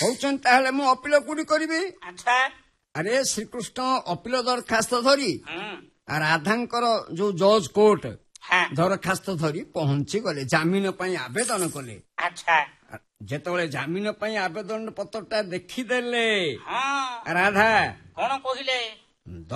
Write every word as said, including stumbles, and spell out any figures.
କହୁଛନ୍ତି ତାହେଲେ ମୁଁ ଅପିଲ କୋଉଠି କରିବି? ଆଚ୍ଛା ଆରେ ଶ୍ରୀକୃଷ୍ଣ ଅପିଲ ଦରଖାସ୍ତ ଧରି ହୁଁ ରାଧାଙ୍କର ଯୋଉ ଜଜ୍ କୋର୍ଟ ହଁ ଦରଖାସ୍ତ ଧରି ପହଞ୍ଚି ଗଲେ, ଜାମିନ ପାଇଁ ଆବେଦନ କଲେ। ଆଚ୍ଛା ଯେତେବେଳେ ଜାମିନ ପାଇଁ ଆବେଦନ ପତ୍ରଟା ଦେଖିଦେଲେ ହଁ ରାଧା କଣ କହିଲେ?